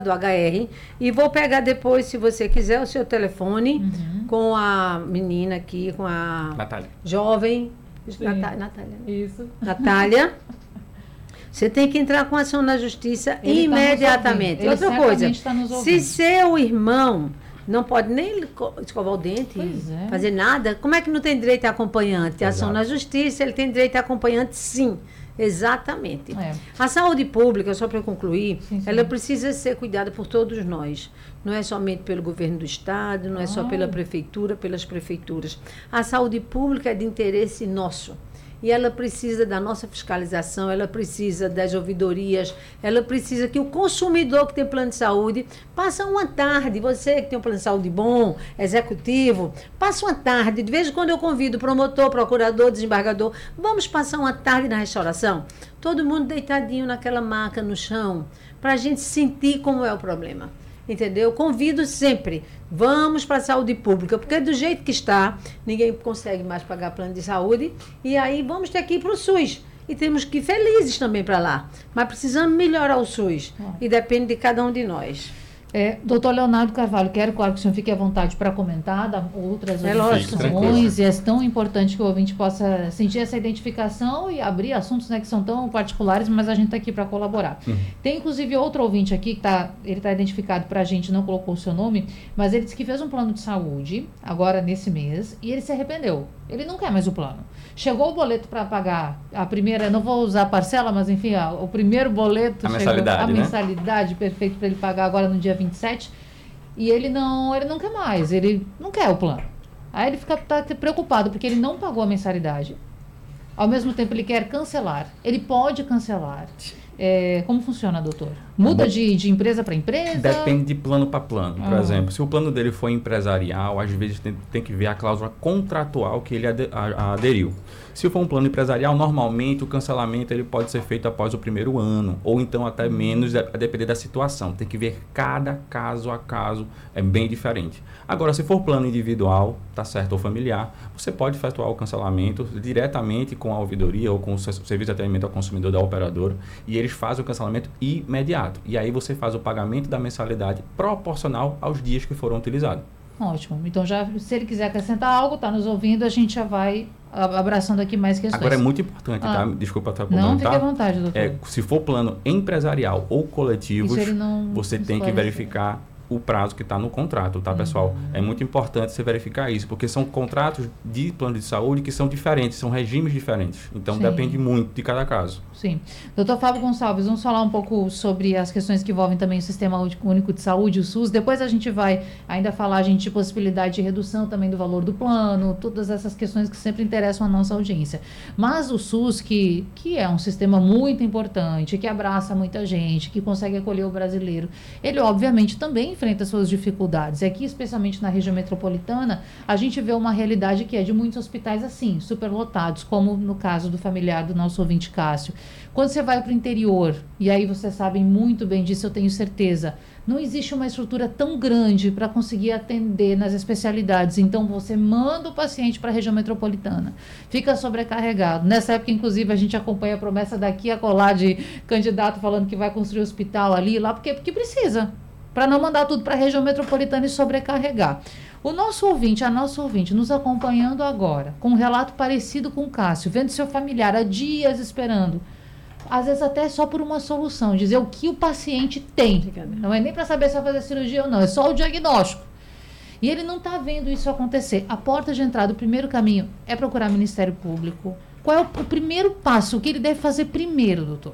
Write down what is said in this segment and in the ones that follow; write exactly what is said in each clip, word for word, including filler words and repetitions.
do H R e vou pegar depois, se você quiser, o seu telefone Uhum. com a menina aqui, com a Natália. jovem Sim. Natá- Natália. né? Isso. Natália. Você tem que entrar com ação na justiça Ele tá imediatamente. nos ouvindo. Outra Ele coisa, certamente tá nos se ouvindo. seu irmão não pode nem co- escovar o dente, Pois é. fazer nada, como é que não tem direito a acompanhante? Ação Exato. na justiça, ele tem direito a acompanhante, sim. Exatamente. É. A saúde pública, só para concluir, Sim, sim. ela precisa ser cuidada por todos nós. Não é somente pelo governo do Estado, não é só Ah. pela prefeitura, pelas prefeituras. A saúde pública é de interesse nosso. E ela precisa da nossa fiscalização, ela precisa das ouvidorias, ela precisa que o consumidor que tem plano de saúde passe uma tarde, você que tem um plano de saúde bom, executivo, passa uma tarde. De vez em quando eu convido promotor, procurador, desembargador, vamos passar uma tarde na restauração? Todo mundo deitadinho naquela maca no chão, para a gente sentir como é o problema. Entendeu? Convido sempre, vamos para a saúde pública, porque do jeito que está, ninguém consegue mais pagar plano de saúde, e aí vamos ter que ir para o SUS. E temos que ir felizes também para lá. Mas precisamos melhorar o SUS. E depende de cada um de nós. É, doutor Leonardo Carvalho, quero, claro, que o senhor fique à vontade para comentar da, outras É lógico. orientações, e é tão importante que o ouvinte possa sentir essa identificação e abrir assuntos, né, que são tão particulares, mas a gente está aqui para colaborar. Uhum. Tem, inclusive, outro ouvinte aqui, que tá, ele está identificado para a gente, não colocou o seu nome, mas ele disse que fez um plano de saúde, agora nesse mês, e ele se arrependeu. Ele não quer mais o plano. Chegou o boleto para pagar a primeira, não vou usar a parcela, mas enfim, ó, o primeiro boleto, A chegou, mensalidade, a né? mensalidade perfeito para ele pagar agora no dia vinte e sete, e ele não, ele não quer mais, ele não quer o plano. Aí ele fica tá preocupado porque ele não pagou a mensalidade. Ao mesmo tempo ele quer cancelar. Ele pode cancelar. É, como funciona, doutor? Muda de, de empresa para empresa? Depende de plano para plano. Por Ah. exemplo, se o plano dele for empresarial, às vezes tem, tem que ver a cláusula contratual que ele ade- a- aderiu. Se for um plano empresarial, normalmente o cancelamento ele pode ser feito após o primeiro ano, ou então até menos, a depender da situação. Tem que ver cada caso a caso, é bem diferente. Agora, se for plano individual, tá certo, ou familiar, você pode efetuar o cancelamento diretamente com a ouvidoria ou com o ser- serviço de atendimento ao consumidor da operadora, e eles fazem o cancelamento imediato. E aí você faz o pagamento da mensalidade proporcional aos dias que foram utilizados. Ótimo. Então, já, se ele quiser acrescentar algo, está nos ouvindo, a gente já vai a- abraçando aqui mais questões. Agora é muito importante, Ah. tá? Desculpa estar Não, fique à tá? vontade, doutor. É, se for plano empresarial ou coletivos, Isso ele não você tem que esclareceu. verificar o prazo que está no contrato, tá, pessoal? É muito importante você verificar isso, porque são contratos de plano de saúde que são diferentes, são regimes diferentes. Então, Sim. depende muito de cada caso. Sim. Doutor Fábio Gonçalves, vamos falar um pouco sobre as questões que envolvem também o Sistema Único de Saúde, o SUS. Depois a gente vai ainda falar, a gente, de possibilidade de redução também do valor do plano, todas essas questões que sempre interessam a nossa audiência. Mas o SUS, que, que é um sistema muito importante, que abraça muita gente, que consegue acolher o brasileiro, ele obviamente também enfrenta suas dificuldades. Aqui, especialmente na região metropolitana, a gente vê uma realidade que é de muitos hospitais assim, superlotados, como no caso do familiar do nosso ouvinte Cássio. Quando você vai para o interior, e aí vocês sabem muito bem disso, eu tenho certeza, não existe uma estrutura tão grande para conseguir atender nas especialidades. Então, você manda o paciente para a região metropolitana, fica sobrecarregado. Nessa época, inclusive, a gente acompanha a promessa daqui a colar de candidato falando que vai construir hospital ali, lá, porque, porque precisa, para não mandar tudo para a região metropolitana e sobrecarregar. O nosso ouvinte, a nossa ouvinte, nos acompanhando agora, com um relato parecido com o Cássio, vendo seu familiar há dias esperando, às vezes até só por uma solução, dizer o que o paciente tem. Não é nem para saber se vai fazer cirurgia ou não, é só o diagnóstico. E ele não está vendo isso acontecer. A porta de entrada, o primeiro caminho é procurar o Ministério Público. Qual é o, o primeiro passo? O que ele deve fazer primeiro, doutor?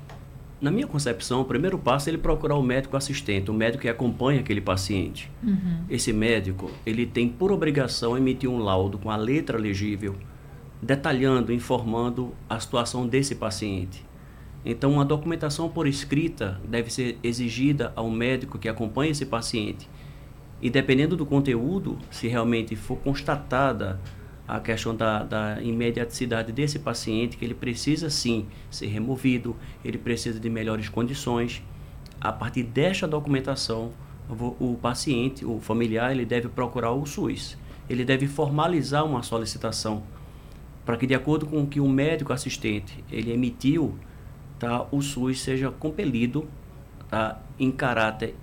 Na minha concepção, o primeiro passo é ele procurar o médico assistente, o médico que acompanha aquele paciente. Uhum. Esse médico, ele tem por obrigação emitir um laudo com a letra legível, detalhando, informando a situação desse paciente. Então, uma documentação por escrita deve ser exigida ao médico que acompanha esse paciente. E dependendo do conteúdo, se realmente for constatada a questão da, da imediaticidade desse paciente, que ele precisa sim ser removido, ele precisa de melhores condições. A partir desta documentação, o, o paciente, o familiar, ele deve procurar o SUS. Ele deve formalizar uma solicitação para que, de acordo com o que o médico assistente ele emitiu, tá, o SUS seja compelido tá, em caráter